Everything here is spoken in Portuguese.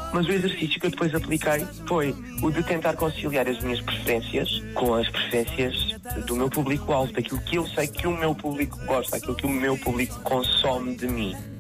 Mas o exercício que eu depois apliquei foi o de tentar conciliar as minhas preferências com as preferências do meu público-alvo, daquilo que eu sei que o meu público gosta, aquilo que o meu público consome de mim.